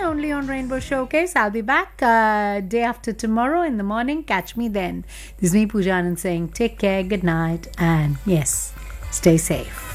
only on Rainbow Showcase. I'll be back day after tomorrow in the morning. Catch me then. This is me, Pooja Anand, saying take care, good night, and yes, stay safe.